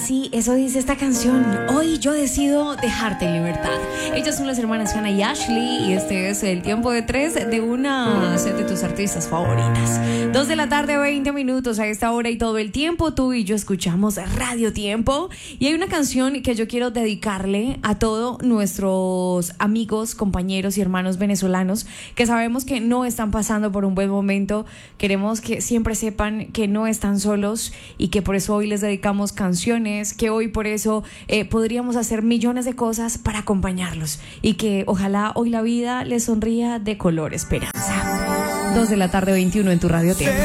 Sí, eso dice esta canción. Hoy yo decido dejarte en libertad. Ellas son las hermanas Hannah y Ashley y este es el tiempo de 3 de una de tus artistas favoritas. 2 de la tarde, 20 minutos a esta hora y todo el tiempo tú y yo escuchamos Radio Tiempo. Y hay una canción que yo quiero dedicarle a todos nuestros amigos, compañeros y hermanos venezolanos que sabemos que no están pasando por un buen momento. Queremos que siempre sepan que no están solos y que por eso hoy les dedicamos canciones, que hoy por eso podríamos hacer millones de cosas para acompañarlos y que ojalá hoy la vida les sonría de color esperanza. 2 de la tarde 21 en tu Radio Tiempo.